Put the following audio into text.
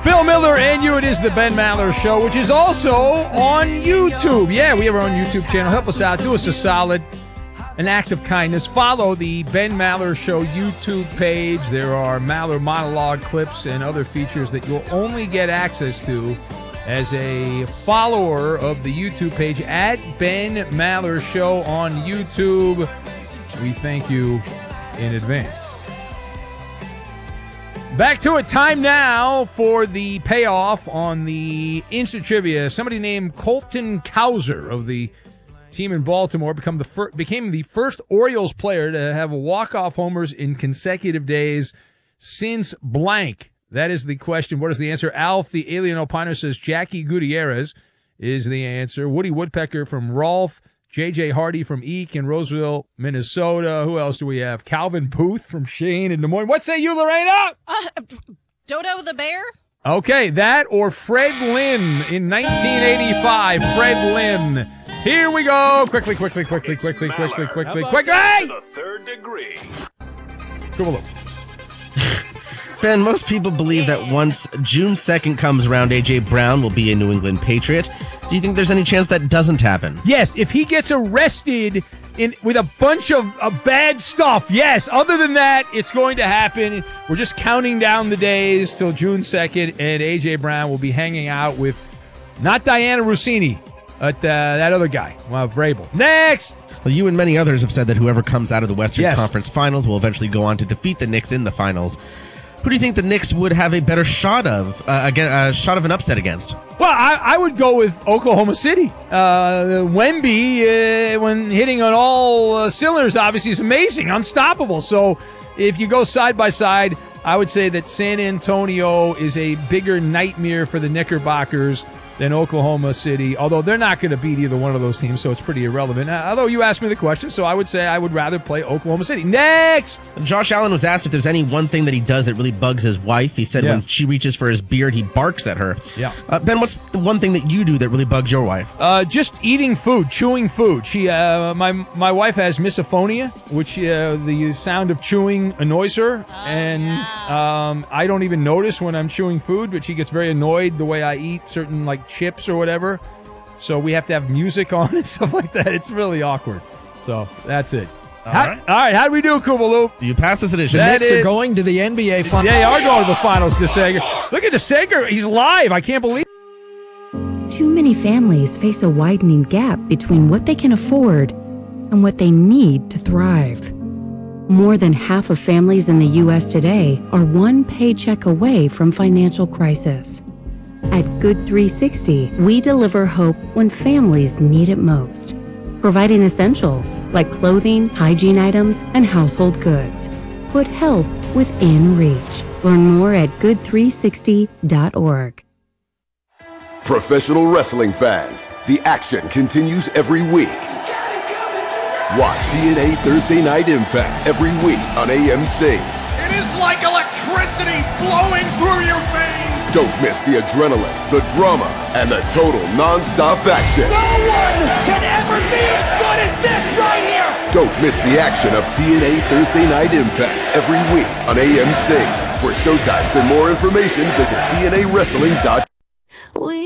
Bill Miller and you. It is the Ben Maller Show, which is also on YouTube. Yeah, we have our own YouTube channel. Help us out. Do us a solid, an act of kindness. Follow the Ben Maller Show YouTube page. There are Maller monologue clips and other features that you'll only get access to as a follower of the YouTube page at Ben Maller Show on YouTube. We thank you in advance. Back to it. Time now for the payoff on the Instant Trivia. Somebody named Colton Cowser of the team in Baltimore became the first Orioles player to have walk-off homers in consecutive days since blank. That is the question. What is the answer? Alf, the alien opiner, says Jackie Gutierrez is the answer. Woody Woodpecker from Rolfe. J.J. Hardy from Eek in Roseville, Minnesota. Who else do we have? Calvin Booth from Shane in Des Moines. What say you, Lorena? Dodo the Bear? Okay, that or Fred Lynn in 1985. Fred Lynn. Here we go. Quickly. To the third degree. Come on. Ben, most people believe that once June 2nd comes around, A.J. Brown will be a New England Patriot. Do you think there's any chance that doesn't happen? Yes, if he gets arrested with a bunch of bad stuff, yes. Other than that, it's going to happen. We're just counting down the days till June 2nd, and A.J. Brown will be hanging out with not Diana Rossini, but that other guy, Vrabel. Next! Well, you and many others have said that whoever comes out of the Western Conference Finals will eventually go on to defeat the Knicks in the finals. Who do you think the Knicks would have a better shot of an upset against? Well, I would go with Oklahoma City. Wemby, when hitting on all cylinders, obviously is amazing, unstoppable. So if you go side by side, I would say that San Antonio is a bigger nightmare for the Knickerbockers than Oklahoma City, although they're not going to beat either one of those teams, so it's pretty irrelevant. Although you asked me the question, so I would say I would rather play Oklahoma City. Next! Josh Allen was asked if there's any one thing that he does that really bugs his wife. He said when she reaches for his beard, he barks at her. Yeah. Ben, what's the one thing that you do that really bugs your wife? Just eating food, chewing food. She, my wife has misophonia, which the sound of chewing annoys her, I don't even notice when I'm chewing food, but she gets very annoyed the way I eat certain chips or whatever. So we have to have music on and stuff like that. It's really awkward. So that's it. All right. How do we do, Koopaloop? You pass this edition. The Knicks are going to the NBA Finals. They are going to the Finals, DeSager. Look at DeSager. He's live. I can't believe it. Too many families face a widening gap between what they can afford and what they need to thrive. More than half of families in the U.S. today are one paycheck away from financial crisis. At Good 360, we deliver hope when families need it most, providing essentials like clothing, hygiene items, and household goods. Put help within reach. Learn more at good360.org. Professional wrestling fans, the action continues every week. Watch TNA Thursday Night Impact every week on AMC. It is like electricity flowing through your veins. Don't miss the adrenaline, the drama, and the total non-stop action. No one can ever be as good as this right here. Don't miss the action of TNA Thursday Night Impact every week on AMC. For showtimes and more information, visit TNAWrestling.com.